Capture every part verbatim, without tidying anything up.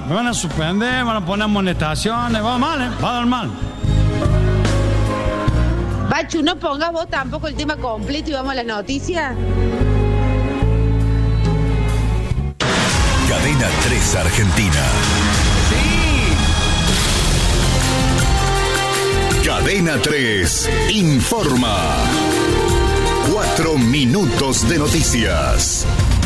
me van a suspender, van a poner amonestaciones, va mal, ¿eh? Va a dar mal. Bachu, no pongas vos tampoco el tema completo y vamos a las noticias. Cadena tres Argentina. Sí. Cadena tres informa. Cuatro minutos de noticias.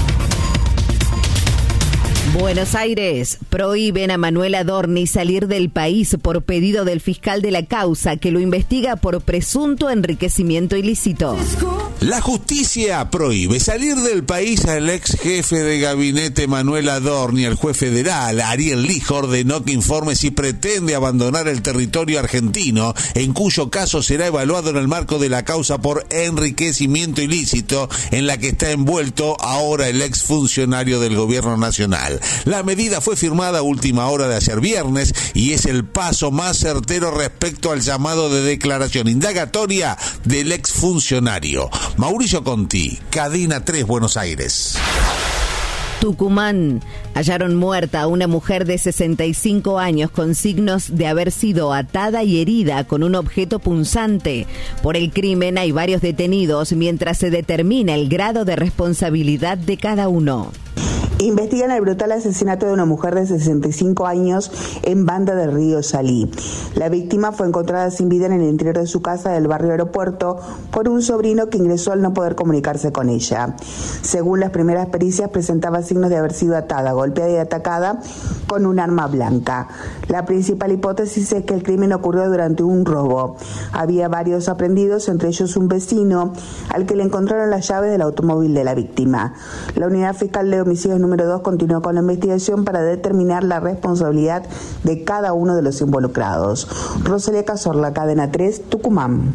Buenos Aires. Prohíben a Manuel Adorni salir del país por pedido del fiscal de la causa que lo investiga por presunto enriquecimiento ilícito. La justicia prohíbe salir del país al ex jefe de gabinete Manuel Adorni. El juez federal Ariel Lija ordenó que informe si pretende abandonar el territorio argentino, en cuyo caso será evaluado en el marco de la causa por enriquecimiento ilícito en la que está envuelto ahora el ex funcionario del gobierno nacional. La medida fue firmada a última hora de ayer viernes y es el paso más certero respecto al llamado de declaración indagatoria del exfuncionario. Mauricio Conti, Cadena tres, Buenos Aires. Tucumán. Hallaron muerta a una mujer de sesenta y cinco años con signos de haber sido atada y herida con un objeto punzante. Por el crimen hay varios detenidos mientras se determina el grado de responsabilidad de cada uno. Investigan el brutal asesinato de una mujer de sesenta y cinco años en Banda del Río Salí. La víctima fue encontrada sin vida en el interior de su casa del barrio Aeropuerto por un sobrino que ingresó al no poder comunicarse con ella. Según las primeras pericias, presentaba signos de haber sido atada, golpeada y atacada con un arma blanca. La principal hipótesis es que el crimen ocurrió durante un robo. Había varios aprendidos, entre ellos un vecino, al que le encontraron las llaves del automóvil de la víctima. La unidad fiscal de homicidios número dos continuó con la investigación para determinar la responsabilidad de cada uno de los involucrados. Rosalía Cazorla, Cadena tres, Tucumán.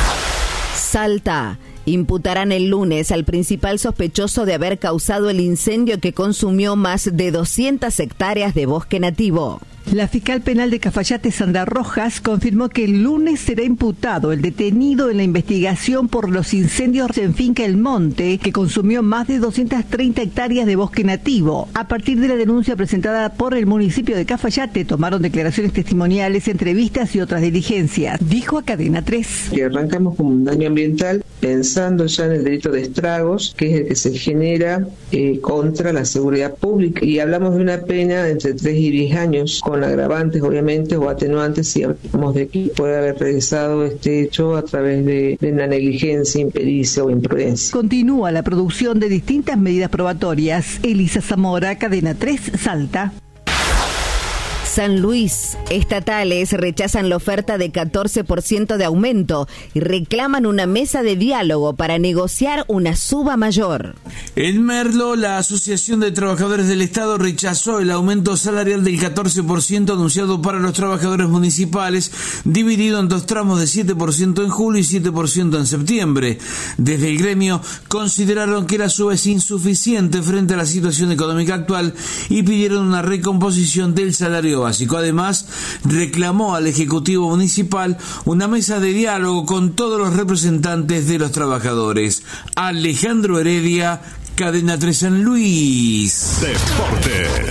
Salta. Imputarán el lunes al principal sospechoso de haber causado el incendio que consumió más de doscientas hectáreas de bosque nativo. La fiscal penal de Cafayate, Sandra Rojas, confirmó que el lunes será imputado el detenido en la investigación por los incendios en Finca El Monte, que consumió más de doscientas treinta hectáreas de bosque nativo. A partir de la denuncia presentada por el municipio de Cafayate, tomaron declaraciones testimoniales, entrevistas y otras diligencias. Dijo a Cadena tres. Que arrancamos con un daño ambiental pensando ya en el delito de estragos, que es el que se genera eh, contra la seguridad pública. Y hablamos de una pena de entre tres y diez años, con agravantes obviamente o atenuantes si hablamos de que puede haber realizado este hecho a través de, de una negligencia, impericia o imprudencia. Continúa la producción de distintas medidas probatorias. Elisa Zamora, Cadena tres, Salta. San Luis. Estatales rechazan la oferta de catorce por ciento de aumento y reclaman una mesa de diálogo para negociar una suba mayor. En Merlo, la Asociación de Trabajadores del Estado rechazó el aumento salarial del catorce por ciento anunciado para los trabajadores municipales, dividido en dos tramos de siete por ciento en julio y siete por ciento en septiembre. Desde el gremio consideraron que la suba es insuficiente frente a la situación económica actual y pidieron una recomposición del salario básico. Además, reclamó al Ejecutivo Municipal una mesa de diálogo con todos los representantes de los trabajadores. Alejandro Heredia, Cadena tres San Luis. Deportes.